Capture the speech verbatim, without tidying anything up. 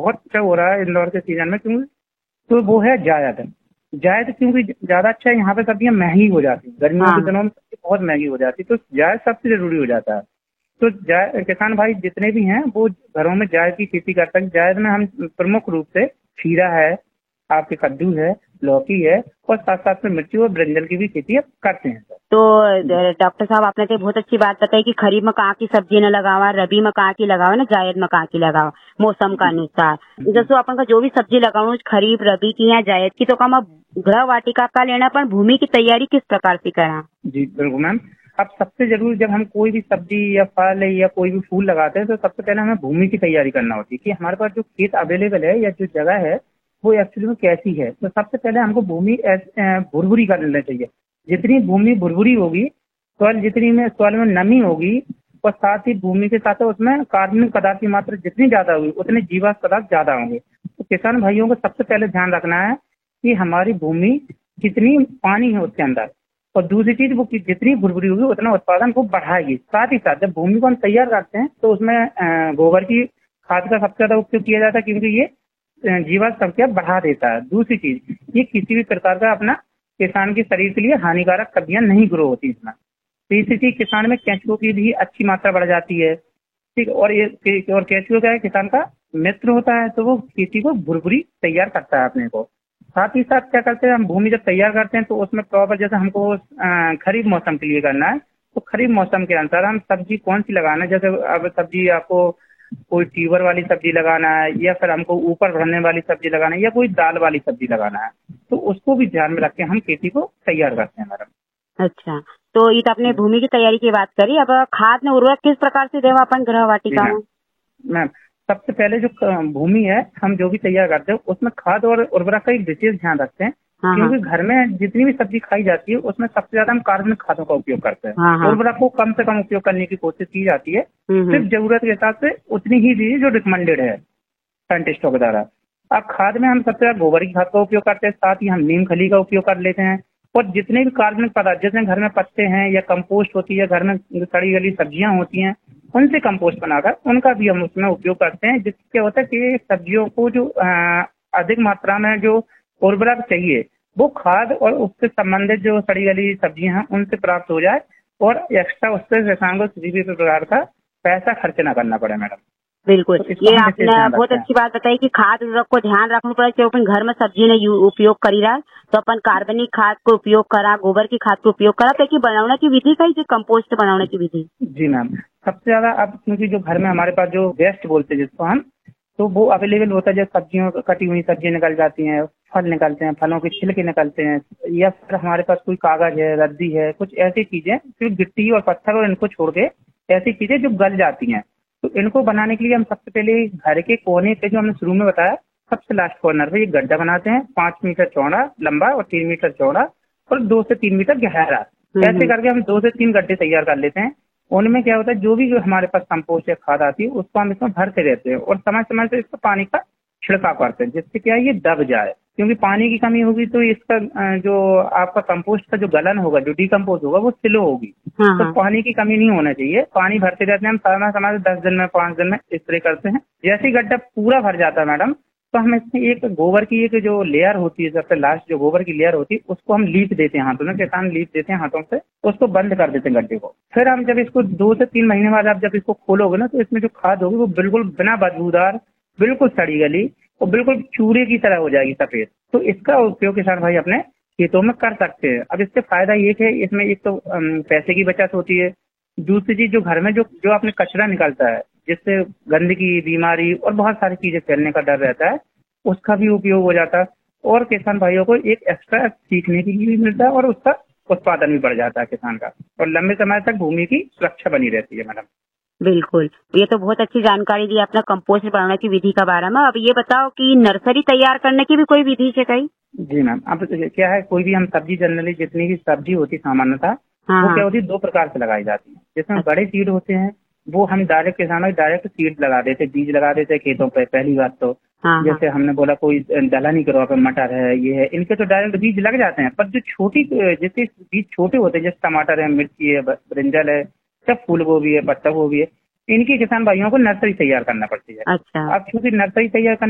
बहुत अच्छा हो रहा है इंदौर के सीजन में, क्योंकि तो वो है जायद। जायद क्योंकि ज्यादा अच्छा है, यहाँ पे सब्जियां महंगी हो जाती है, गर्मियों के हाँ। दिनों में बहुत महंगी हो जाती है, तो जायद सबसे जरूरी हो जाता है। तो जायद किसान भाई जितने भी हैं वो घरों में जायद की खेती करते हैं। जायद में हम प्रमुख रूप से खीरा है, आपके कद्दू है, लौकी है, और साथ साथ में मिर्ची और ब्रिंजल की भी खेती अब करते हैं सर। तो डॉक्टर साहब आपने तो बहुत अच्छी बात बताई कि खरीफ में कहाँ की सब्जी न लगावा, रबी में कहाँ की लगावा ना, जायद में कहाँ की लगावा, मौसम का अनुसार। जैसे अपन का जो भी सब्जी लगाऊ खरीफ रबी की या जायद की, तो कम अब गृह वाटिका का लेना, पर भूमि की तैयारी किस प्रकार से करा? जी बिल्कुल मैम। अब सबसे जरूरी जब हम कोई भी सब्जी या फल या कोई भी फूल लगाते हैं तो सबसे पहले हमें भूमि की तैयारी करना होती है कि हमारे पास जो खेत अवेलेबल है या जो जगह है वो एक्चुअली में कैसी है। तो सबसे पहले हमको भूमि भुरभुरी कर लेना चाहिए। जितनी भूमि भुरभुरी होगी, सॉइल जितनी में सॉइल में नमी होगी, और साथ ही भूमि के साथ उसमें कार्बनिक पदार्थ की मात्रा जितनी ज्यादा होगी उतने जीवाश्म पदार्थ ज्यादा होंगे। तो किसान भाइयों को सबसे पहले ध्यान रखना है कि हमारी भूमि कितनी पानी है उसके अंदर, और दूसरी चीज वो जितनी भुरभुरी होगी उतना उत्पादन को बढ़ाएगी। साथ ही साथ जब भूमि को हम तैयार करते हैं तो उसमें गोबर की खाद का सबसे ज्यादा उपयोग किया जाता है, क्योंकि ये जीवाश्म संख्या बढ़ा देता है। दूसरी चीज, ये किसी भी प्रकार का अपना किसान के शरीर के लिए हानिकारक सब्जियां नहीं ग्रो होती इसमें। तीसरी चीज, किसान में केंचुओं की भी अच्छी मात्रा बढ़ जाती है। ठीक, और ये और केंचुआ क्या है, किसान का मित्र होता है, तो वो खेती को भुरभुरी तैयार करता है अपने को। साथ ही साथ क्या करते हैं, हम भूमि जब तैयार करते हैं तो उसमें प्रॉपर जैसे हमको खरीफ मौसम के लिए करना है, तो खरीफ मौसम के अनुसार हम सब्जी कौन सी लगाना है। जैसे अब सब्जी आपको कोई ट्यूबर वाली सब्जी लगाना है, या फिर हमको ऊपर भरने वाली सब्जी लगाना है, या कोई दाल वाली सब्जी लगाना है, तो उसको भी ध्यान में रख के हम खेती को तैयार करते हैं मैडम। अच्छा, तो ये तो आपने भूमि की तैयारी की बात करी। अब खाद ने उर्वरक किस प्रकार से देवा अपन गृह वाटिका में? मैम सबसे पहले जो भूमि है हम जो भी तैयार करते हैं उसमें खाद और उर्वरक का एक विशेष ध्यान रखते हैं। हाँ, क्योंकि घर में जितनी भी सब्जी खाई जाती है उसमें सबसे ज्यादा हम कार्बनिक खादों का उपयोग करते हैं। हाँ, उर्वरक को कम से कम उपयोग करने की कोशिश की जाती है, सिर्फ जरूरत के हिसाब से उतनी ही दीजिए जो रिकमेंडेड है साइंटिस्टों के द्वारा। अब खाद में हम सबसे ज्यादा गोबर की खाद का उपयोग करते हैं, साथ ही हम नीम खली का उपयोग कर लेते हैं, और जितने भी कार्बनिक पदार्थ जैसे घर में पत्ते हैं या कंपोस्ट होती है, घर में सड़ी गली सब्जियां होती हैं, उनसे कंपोस्ट बनाकर उनका भी हम उसमें उपयोग करते हैं। जिससे क्या होता है कि सब्जियों को जो आ, अधिक मात्रा में जो उर्वरक चाहिए वो खाद और उससे संबंधित जो सड़ी गली सब्जियां हैं उनसे प्राप्त हो जाए, और एक्स्ट्रा उससे किसान को किसी भी प्रकार का पैसा खर्च ना करना पड़े मैडम। बिल्कुल, तो ये आपने बहुत अच्छी बात बताई कि खाद उर्वरक को ध्यान रखना पड़े। क्योंकि अपन घर में सब्जी ने उपयोग करी रहा तो अपन कार्बनिक खाद को उपयोग करा, गोबर की खाद को उपयोग करा, ताकि बनाने की विधि का ही कंपोस्ट बनाने की विधि। जी मैम, सबसे ज्यादा अब क्योंकि जो घर में हमारे पास जो वेस्ट बोलते हैं जिसको हम, तो वो अवेलेबल होता है। जैसे सब्जियों कटी हुई सब्जी निकल जाती हैं, फल निकलते हैं, फलों के छिलके निकलते हैं, या फिर हमारे पास कोई कागज है, रद्दी है, कुछ ऐसी चीजें सिर्फ गिट्टी और पत्थर और इनको छोड़ के ऐसी चीजें जो गल जाती हैं, तो इनको बनाने के लिए हम सबसे पहले घर के कोने पे जो हमने शुरू में बताया सबसे लास्ट कॉर्नर पे एक गड्ढा बनाते हैं, पांच मीटर चौड़ा लंबा और तीन मीटर चौड़ा और दो से तीन मीटर गहरा। ऐसे करके हम दो से तीन गड्ढे तैयार कर लेते हैं। उनमें क्या होता है, जो भी जो हमारे पास कंपोस्ट या खाद आती है उसको हम इसमें भरते रहते हैं, और समय समय से इसको पानी का छिड़काव करते हैं, जिससे क्या है ये दब जाए। क्योंकि पानी की कमी होगी तो इसका जो आपका कंपोस्ट का जो गलन होगा, जो डिकम्पोज होगा, वो स्लो होगी। हाँ, तो पानी की कमी नहीं होना चाहिए, पानी भरते रहते हैं हम समय समय से, दस दिन में पांच दिन में स्प्रे करते हैं। जैसे ही गड्ढा पूरा भर जाता है मैडम, तो हम इसमें एक गोबर की एक जो लेयर होती है, सबसे लास्ट जो गोबर की लेयर होती है उसको हम लीप देते हैं हाथों में, किसान लीप देते हैं हाथों से, उसको बंद कर देते हैं गड्ढे को। फिर हम जब इसको दो से तीन महीने बाद आप जब इसको खोलोगे ना, तो इसमें जो खाद होगी वो बिल्कुल बिना बदबूदार, बिल्कुल सड़ी गली और बिल्कुल चूरे की तरह हो जाएगी सफेद। तो इसका उपयोग किसान भाई अपने खेतों में कर सकते हैं। अब इससे फायदा ये है, इसमें एक तो पैसे की बचत होती है, दूसरी चीज जो घर में जो जो अपने कचरा निकलता है जिससे गंदगी, बीमारी और बहुत सारी चीजें फैलने का डर रहता है, उसका भी उपयोग हो जाता है, और किसान भाइयों को एक एक्स्ट्रा सीखने के लिए भी मिलता है, और उसका उत्पादन भी बढ़ जाता है किसान का, और लंबे समय तक भूमि की सुरक्षा बनी रहती है मैडम। बिल्कुल, ये तो बहुत अच्छी जानकारी दी आपने कंपोस्ट बनाने की विधि का बारे में। अब ये बताओ कि नर्सरी तैयार करने की भी कोई विधि है कहीं? जी मैम, अब क्या है, कोई भी हम सब्जी जनरली जितनी भी सब्जी होती सामान्यतः हाँ, वो क्या होती है, दो प्रकार से लगाई जाती है। जिसमें अच्छा। बड़े सीड होते हैं वो हम डायरेक्ट किसानों डायरेक्ट सीड लगा देते, बीज लगा देते खेतों पे। पहली बात तो हाँ, जैसे हाँ। हमने बोला कोई दलहनी क्रॉप पे मटर है, ये है, इनके तो डायरेक्ट बीज लग जाते हैं। पर जो छोटी जैसे बीज छोटे होते हैं, जैसे टमाटर है, मिर्ची है, ब्रिंजल है, सब फूल गोभी है, पत्ता गोभी है, इनकी किसान भाइयों को नर्सरी तैयार करना पड़ती है। अच्छा। अब क्योंकि नर्सरी तैयार